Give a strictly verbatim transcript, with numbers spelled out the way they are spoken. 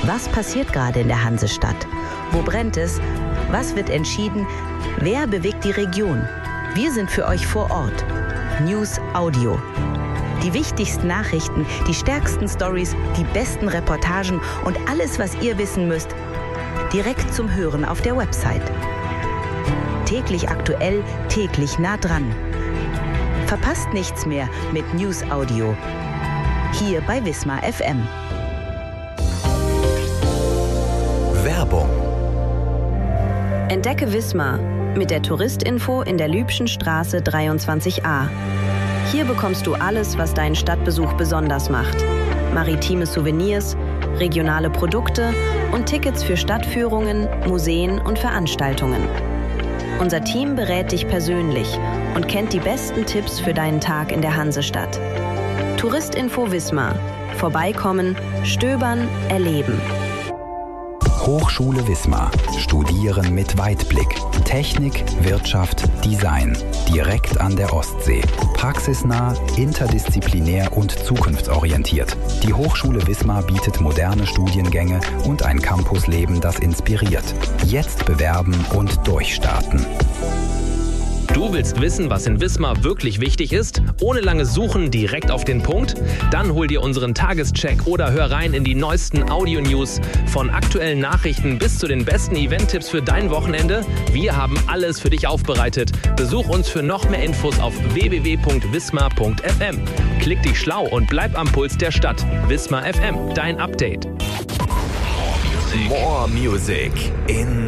Was passiert gerade in der Hansestadt? Wo brennt es? Was wird entschieden? Wer bewegt die Region? Wir sind für euch vor Ort. News Audio. Die wichtigsten Nachrichten, die stärksten Stories, die besten Reportagen und alles, was ihr wissen müsst, direkt zum Hören auf der Website. Täglich aktuell, täglich nah dran. Verpasst nichts mehr mit News Audio. Hier bei Wismar F M. Werbung. Entdecke Wismar mit der Touristinfo in der Lübschen Straße dreiundzwanzig a. Hier bekommst du alles, was deinen Stadtbesuch besonders macht. Maritime Souvenirs, regionale Produkte und Tickets für Stadtführungen, Museen und Veranstaltungen. Unser Team berät dich persönlich und kennt die besten Tipps für deinen Tag in der Hansestadt. Touristinfo Wismar. Vorbeikommen, stöbern, erleben. Hochschule Wismar. Studieren mit Weitblick. Technik, Wirtschaft, Design. Direkt an der Ostsee. Praxisnah, interdisziplinär und zukunftsorientiert. Die Hochschule Wismar bietet moderne Studiengänge und ein Campusleben, das inspiriert. Jetzt bewerben und durchstarten. Du willst wissen, was in Wismar wirklich wichtig ist? Ohne langes Suchen, direkt auf den Punkt? Dann hol dir unseren Tagescheck oder hör rein in die neuesten Audio-News. Von aktuellen Nachrichten bis zu den besten Event-Tipps für dein Wochenende. Wir haben alles für dich aufbereitet. Besuch uns für noch mehr Infos auf w w w punkt wismar punkt f m. Klick dich schlau und bleib am Puls der Stadt. Wismar F M, dein Update. More Music in